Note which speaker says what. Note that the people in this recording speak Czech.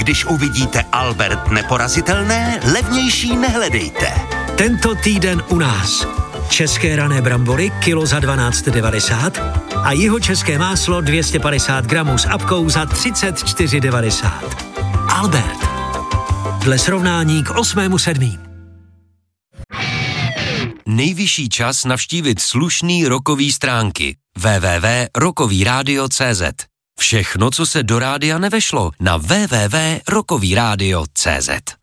Speaker 1: Když uvidíte Albert neporazitelné, levnější nehledejte.
Speaker 2: Tento týden u nás. České rané brambory kilo za 12,90 a jihočeské máslo 250 gramů s apkou za 34,90. Albert. Dle srovnání k 8.7.
Speaker 3: Nejvyšší čas navštívit slušný rockový stránky www.rockovyradio.cz. Všechno, co se do rádia nevešlo, na www.rockovyradio.cz.